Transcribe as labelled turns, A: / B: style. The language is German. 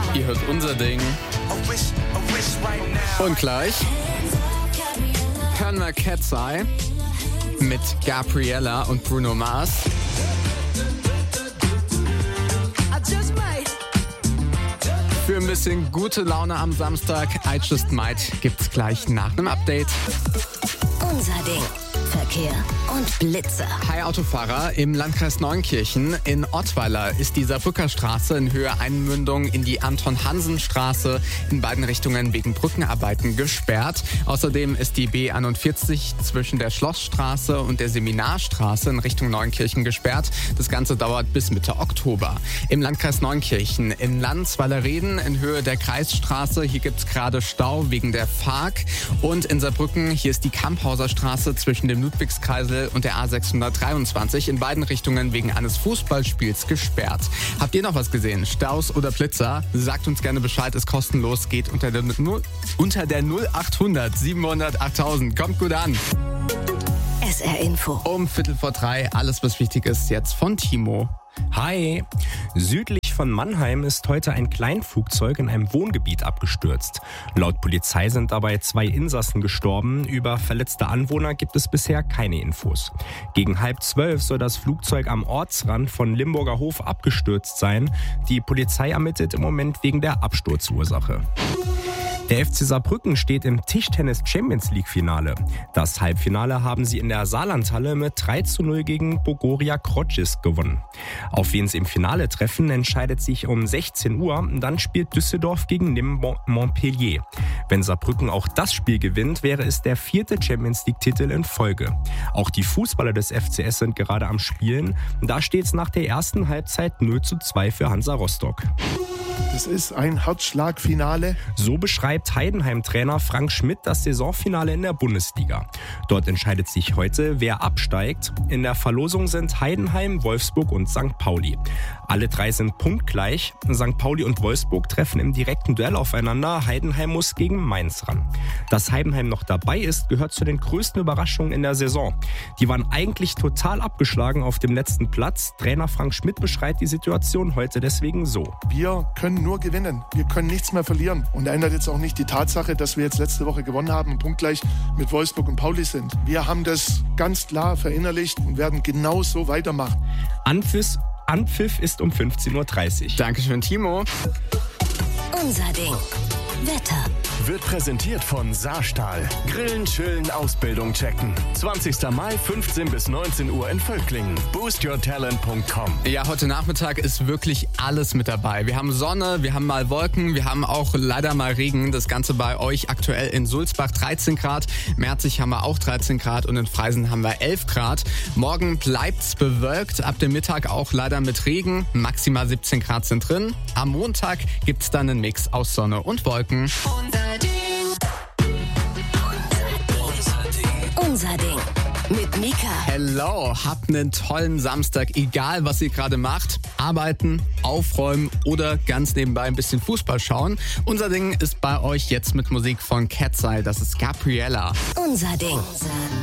A: Ihr hört unser Ding. Und gleich hören wir Cat's Eye mit Gabriella und Bruno Mars. Für ein bisschen gute Laune am Samstag, I Just Might, gibt's gleich nach einem Update.
B: Unser Ding. Verkehr und Blitzer.
A: Hi Autofahrer, im Landkreis Neunkirchen in Ottweiler ist die Saarbrücker Straße in Höhe Einmündung in die Anton-Hansen-Straße in beiden Richtungen wegen Brückenarbeiten gesperrt. Außerdem ist die B41 zwischen der Schlossstraße und der Seminarstraße in Richtung Neunkirchen gesperrt. Das Ganze dauert bis Mitte Oktober. Im Landkreis Neunkirchen in Landsweiler-Reden in Höhe der Kreisstraße, hier gibt's gerade Stau wegen der FARC. Und in Saarbrücken, hier ist die Kamphauser Straße zwischen dem Ludwigskreisel und der A623 in beiden Richtungen wegen eines Fußballspiels gesperrt. Habt ihr noch was gesehen? Staus oder Blitzer? Sagt uns gerne Bescheid, ist kostenlos, geht unter der 0800 700 8000. Kommt gut an.
B: SR Info.
A: Um 3:15, alles was wichtig ist jetzt von Timo.
C: Hi! Südlich von Mannheim ist heute ein Kleinflugzeug in einem Wohngebiet abgestürzt. Laut Polizei sind dabei 2 Insassen gestorben. Über verletzte Anwohner gibt es bisher keine Infos. Gegen 11:30 soll das Flugzeug am Ortsrand von Limburger Hof abgestürzt sein. Die Polizei ermittelt im Moment wegen der Absturzursache. Der FC Saarbrücken steht im Tischtennis-Champions-League-Finale. Das Halbfinale haben sie in der Saarlandhalle mit 3:0 gegen Bogoria Krodzisk gewonnen. Auf wen sie im Finale treffen, entscheidet sich um 16 Uhr. Dann spielt Düsseldorf gegen Nîmes Montpellier. Wenn Saarbrücken auch das Spiel gewinnt, wäre es der 4. Champions-League-Titel in Folge. Auch die Fußballer des FCS sind gerade am Spielen. Da steht es nach der ersten Halbzeit 0:2 für Hansa Rostock.
D: Das ist ein Herzschlagfinale.
C: So beschreibt Heidenheim-Trainer Frank Schmidt das Saisonfinale in der Bundesliga. Dort entscheidet sich heute, wer absteigt. In der Verlosung sind Heidenheim, Wolfsburg und St. Pauli. Alle 3 sind punktgleich. St. Pauli und Wolfsburg treffen im direkten Duell aufeinander. Heidenheim muss gegen Mainz ran. Dass Heidenheim noch dabei ist, gehört zu den größten Überraschungen in der Saison. Die waren eigentlich total abgeschlagen auf dem letzten Platz. Trainer Frank Schmidt beschreibt die Situation heute deswegen so.
D: Wir können nur gewinnen. Wir können nichts mehr verlieren. Und ändert jetzt auch nicht die Tatsache, dass wir jetzt letzte Woche gewonnen haben und punktgleich mit Wolfsburg und Pauli sind. Wir haben das ganz klar verinnerlicht und werden genau so weitermachen.
C: Anpfiff ist um 15:30 Uhr.
A: Dankeschön, Timo.
B: Unser Ding. Wetter.
E: Wird präsentiert von Saarstahl. Grillen, chillen, Ausbildung checken. 20. Mai, 15 bis 19 Uhr in Völklingen. boostyourtalent.com.
A: Ja, heute Nachmittag ist wirklich alles mit dabei. Wir haben Sonne, wir haben mal Wolken, wir haben auch leider mal Regen. Das Ganze bei euch aktuell in Sulzbach 13 Grad. Merzig haben wir auch 13 Grad und in Freisen haben wir 11 Grad. Morgen bleibt's bewölkt, ab dem Mittag auch leider mit Regen. Maximal 17 Grad sind drin. Am Montag gibt's dann einen Mix aus Sonne und Wolken.
B: Unser Ding. Mit Mika.
A: Hello, habt einen tollen Samstag, egal was ihr gerade macht. Arbeiten, aufräumen oder ganz nebenbei ein bisschen Fußball schauen. Unser Ding ist bei euch jetzt mit Musik von Cat's Eye, das ist Gabriella.
B: Unser Ding.